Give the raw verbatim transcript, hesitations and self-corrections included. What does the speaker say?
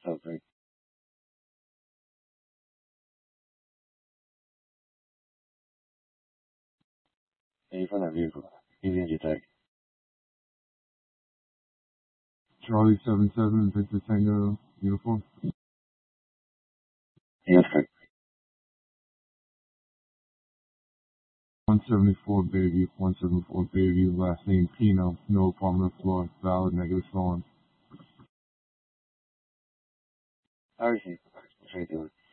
something. Any from that vehicle. He's injured tag. Charlie seven seven, Victor Tango, uniform. Yes, correct. one seventy-four baby, one seventy-four baby, last name Pino, no apartment floor, valid negative phone. I received. What's he doing?